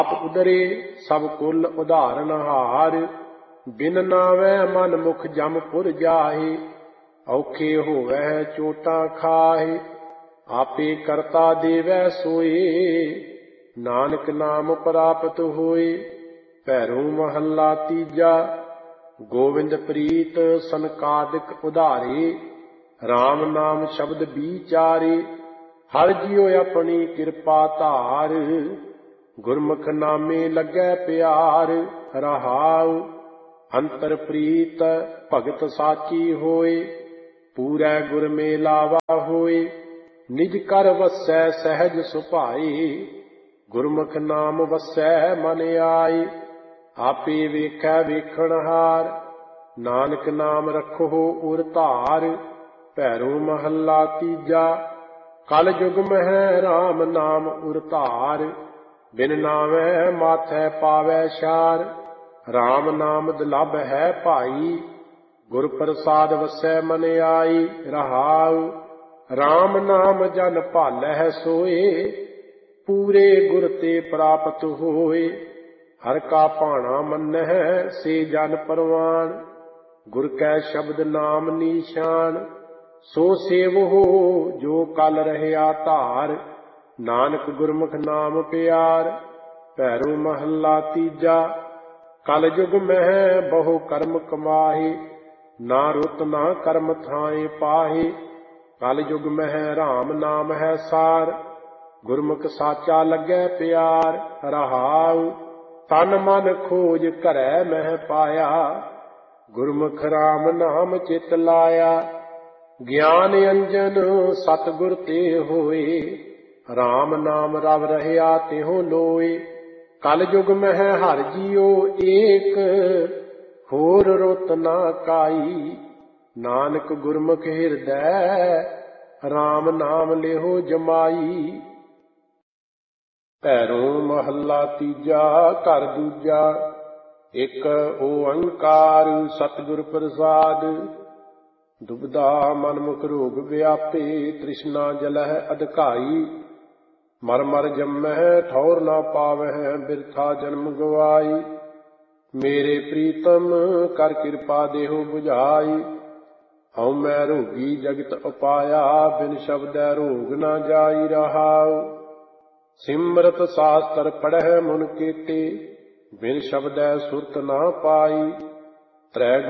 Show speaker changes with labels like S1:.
S1: ਉਦਰੇ ਸਭ ਕੁਲ ਉਧਾਰਨ ਹਾਰ। ਬਿਨ ਨਾਵੈ ਮਨ ਮੁਖ ਜਮ ਪੁਰ ਜਾਹੇ। ਔਖੇ ਹੋਵੈ ਚੋਟਾਂ ਖਾਹੇ। ਆਪੇ ਕਰਤਾ ਦੇਵੈ ਸੋਏ। ਨਾਨਕ ਨਾਮ ਪ੍ਰਾਪਤ ਹੋਏ। ਭੈਰੋ ਮਹੱਲਾ ਤੀਜਾ। ਗੋਵਿੰਦ ਪ੍ਰੀਤ ਸੰਕਾਦਿਕ ਉਧਾਰੇ। RAM ਨਾਮ ਸ਼ਬਦ ਵਿਚਾਰੇ। ਹਰਿ ਜਿਉ ਆਪਣੀ ਕਿਰਪਾ ਧਾਰ। ਗੁਰਮੁਖ ਨਾਮੇ ਲੱਗੈ ਪਿਆਰ। ਰਹਾਉ ਅੰਤਰ ਪ੍ਰੀਤ ਭਗਤ ਸਾਚੀ ਹੋਏ। ਪੂਰੈ ਗੁਰ ਮੇਲਾਵਾ ਹੋਏ। ਨਿਜ ਕਰ ਵਸੈ ਸਹਿਜ ਸੁਭਾਏ। ਗੁਰਮੁਖ ਨਾਮ ਵਸੈ ਮਨ ਆਏ। ਆਪੇ ਵੇਖੈ ਵੇਖਣਹਾਰ। ਨਾਨਕ ਨਾਮ ਰਖੋ ਉਰ ਧਾਰ। ਭੈਰੋ ਮਹੱਲਾ ਤੀਜਾ। ਕਲ ਜੁਗ ਮਹਿ RAM ਨਾਮ ਉਰ ਧਾਰ। ਬਿਨ ਨਾਵੈ ਮਾਥੈ ਪਾਵੈ ਛਾਰ। RAM ਨਾਮ ਦੁਲਭ ਹੈ ਭਾਈ। ਗੁਰ ਪ੍ਰਸਾਦ ਵਸੈ ਮਨ ਆਈ। ਰਹਾਉ RAM ਨਾਮ ਜਨ ਭਾਲੈ ਸੋਏ। ਪੂਰੇ ਗੁਰ ਤੇ ਪ੍ਰਾਪਤ ਹੋਏ। ਹਰਿ ਕਾ ਭਾਣਾ ਮੰਨਹਿ ਸੇ ਜਨ ਪਰਵਾਨ। ਗੁਰ ਕੈ ਸ਼ਬਦ ਨਾਮ ਨੀਸ਼ਾਨ। ਸੋ ਸੇਵਹੁ ਜੋ ਕਲ ਰਹਿਆ ਧਾਰ। ਨਾਨਕ ਗੁਰਮੁਖ ਨਾਮ ਪਿਆਰ। ਭੈਰੋ ਮਹੱਲਾ ਤੀਜਾ। ਕਲ ਜੁਗ ਮਹਿ ਬਹੁ ਕਰਮ ਕਮਾਹੇ। ਨਾ ਰੁਤ ਨਾ ਕਰਮ ਥਾਏ ਪਾਹੇ। ਕਲ ਜੁਗ ਮਹਿ RAM ਨਾਮ ਹੈ ਸਾਰ। ਗੁਰਮੁਖ ਸਾਚਾ ਲੱਗੈ ਪਿਆਰ। ਰਹਾਉ ਤਨ ਮਨ ਖੋਜ ਘਰੈ ਮਹਿ ਪਾਇਆ। ਗੁਰਮੁਖ RAM ਨਾਮ ਚਿਤ ਲਾਇਆ। ਗਿਆਨ ਅੰਜਨ ਸਤਿਗੁਰ ਤੇ ਹੋਏ। RAM ਨਾਮ ਰਵ ਰਹਿਆ ਤਿਹੁ ਲੋਏ। ਕਲ ਜੁਗ ਮਹਿ ਹਰਿ ਜੀਉ ਏਕ। ਹੋਰ ਰੁਤ ਨਾ ਕਾਈ। ਨਾਨਕ ਗੁਰਮੁਖ ਹਿਰਦੈ RAM ਨਾਮ ਲਿਹੁ ਜਮਾਈ। ਭੈਰੋ ਮਹੱਲਾ ਤੀਜਾ। ਘਰ ਦੂਜਾ। ਇਕ ਓੰਕਾਰ ਸਤਿਗੁਰ ਪ੍ਰਸਾਦ। ਦੁਬਿਧਾ ਮਨ ਮੁਖ ਰੋਗ ਵਿਆਪੇ। ਤ੍ਰਿਸ਼ਨਾ ਜਲਹਿ ਅਧਿਕਾਈ। ਮਰ ਮਰ ਜੰਮਹਿ ਠੌਰ ਨਾ ਪਾਵਹਿ। ਬਿਰਥਾ ਜਨਮ ਗਵਾਈ। ਮੇਰੇ ਪ੍ਰੀਤਮ ਕਰ ਕਿਰਪਾ ਦੇਹੁ ਬੁਝਾਈ। ਹਉ ਮੈਂ ਰੋਗੀ ਜਗਤ ਉਪਾਇਆ। ਬਿਨ ਸ਼ਬਦੈ ਰੋਗ ਨਾ ਜਾਈ। ਰਹਾਉ ਸਿਮਰਤ ਸਾਸਤਰ ਪੜ੍ਹੈ ਮੁਨ ਕੇਤੇ। ਬਿਨ ਸ਼ਬਦੈ ਸੁਰਤ ਨਾ ਪਾਈ। ਤ੍ਰੈ